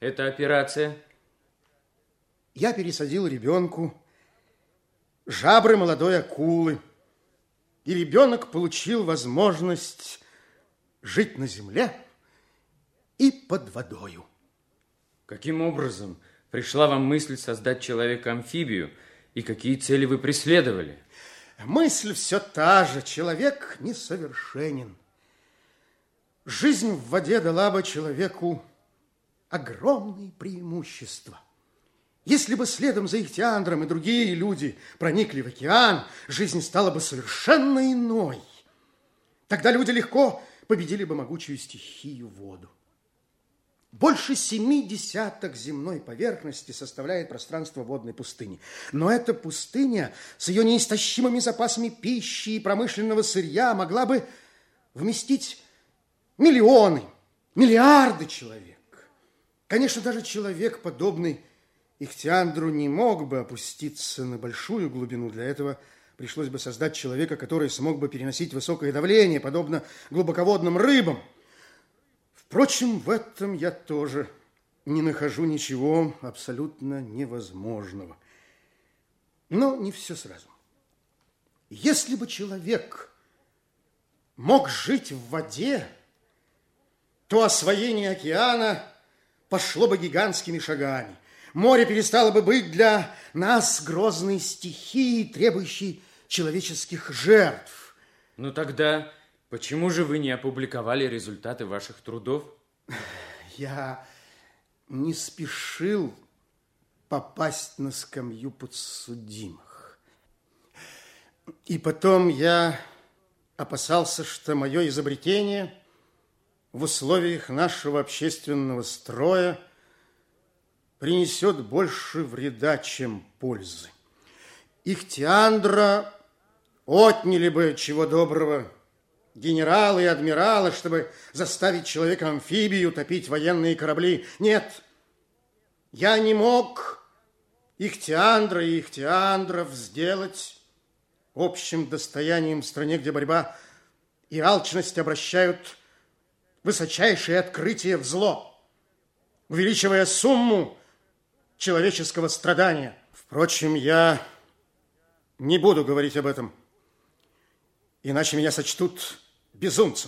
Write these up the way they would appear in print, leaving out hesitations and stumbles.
Это операция? Я пересадил ребенку жабры молодой акулы, и ребенок получил возможность жить на земле и под водою. Каким образом пришла вам мысль создать человека-амфибию, и какие цели вы преследовали? Мысль все та же. Человек несовершенен. Жизнь в воде дала бы человеку огромные преимущества. Если бы следом за Ихтиандром и другие люди проникли в океан, жизнь стала бы совершенно иной. Тогда люди легко победили бы могучую стихию воду. Больше 0,7 земной поверхности составляет пространство водной пустыни. Но эта пустыня с ее неистощимыми запасами пищи и промышленного сырья могла бы вместить миллионы, миллиарды человек. Конечно, даже человек, подобный Ихтиандру, не мог бы опуститься на большую глубину. Для этого пришлось бы создать человека, который смог бы переносить высокое давление, подобно глубоководным рыбам. Впрочем, в этом я тоже не нахожу ничего абсолютно невозможного. Но не все сразу. Если бы человек мог жить в воде, то освоение океана пошло бы гигантскими шагами. Море перестало бы быть для нас грозной стихией, требующей человеческих жертв. Ну тогда почему же вы не опубликовали результаты ваших трудов? Я не спешил попасть на скамью подсудимых. И потом я опасался, что мое изобретение в условиях нашего общественного строя принесет больше вреда, чем пользы. Ихтиандра отняли бы, чего доброго, генералы и адмиралы, чтобы заставить человека-амфибию топить военные корабли. Нет, я не мог Ихтиандра и Ихтиандров сделать общим достоянием в стране, где борьба и алчность обращают высочайшее открытие в зло, увеличивая сумму человеческого страдания. Впрочем, я не буду говорить об этом, иначе меня сочтут безумцем.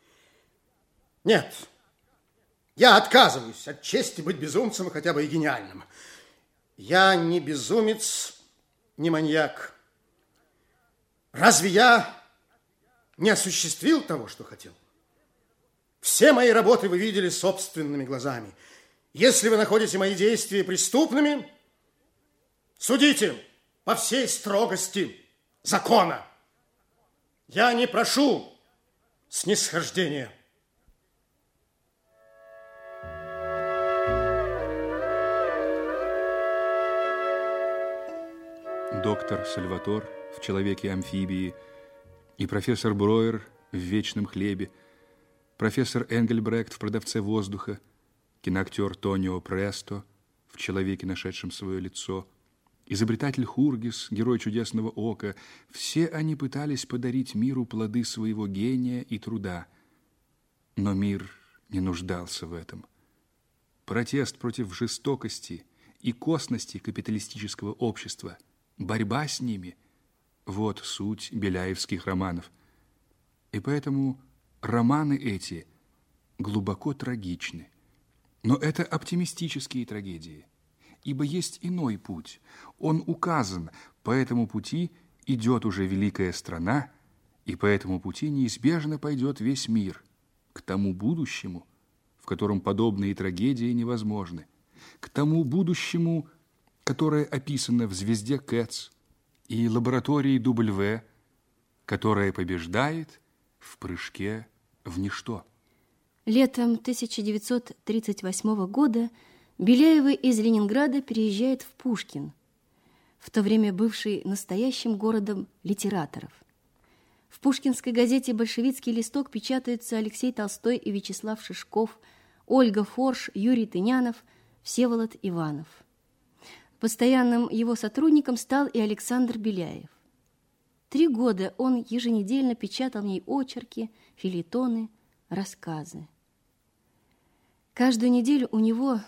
Нет, я отказываюсь от чести быть безумцем, хотя бы и гениальным. Я не безумец, не маньяк. Разве я не осуществил того, что хотел? Все мои работы вы видели собственными глазами. Если вы находите мои действия преступными, судите по всей строгости закона. Я не прошу снисхождения. Доктор Сальватор в «Человеке-амфибии» и профессор Броер в «Вечном хлебе», профессор Энгельбрект в «Продавце воздуха», киноактер Тонио Престо в «Человеке, нашедшем свое лицо», изобретатель Хургис, герой «Чудесного ока», все они пытались подарить миру плоды своего гения и труда. Но мир не нуждался в этом. Протест против жестокости и косности капиталистического общества, борьба с ними – вот суть беляевских романов. И поэтому романы эти глубоко трагичны. Но это оптимистические трагедии, ибо есть иной путь. Он указан, по этому пути идет уже великая страна, и по этому пути неизбежно пойдет весь мир к тому будущему, в котором подобные трагедии невозможны, к тому будущему, которое описано в «Звезде Кэтс» и лаборатории W, которая побеждает в прыжке в ничто. Летом 1938 года Беляевы из Ленинграда переезжают в Пушкин, в то время бывший настоящим городом литераторов. В пушкинской газете «Большевицкий листок» печатаются Алексей Толстой и Вячеслав Шишков, Ольга Форш, Юрий Тынянов, Всеволод Иванов. Постоянным его сотрудником стал и Александр Беляев. 3 года он еженедельно печатал в ней очерки, фельетоны, рассказы. Каждую неделю у него